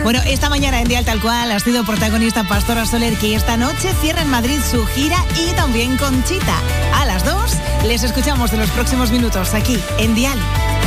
Bueno, esta mañana en Dial Tal Cual ha sido protagonista Pastora Soler, que esta noche cierra en Madrid su gira, y también Conchita. A las 2 les escuchamos en los próximos minutos aquí en Dial.